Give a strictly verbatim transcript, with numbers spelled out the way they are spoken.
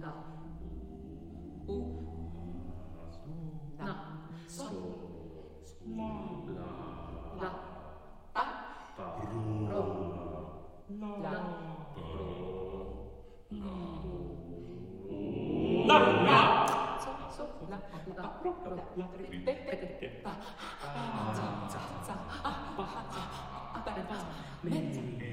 u, na, so, la, la, pa, ro, la, ro, la, la, so, so, la, la, ro, la, la, pe, pe, pe, pa, za, za, za, a, pa, za, a, pa, pa, me,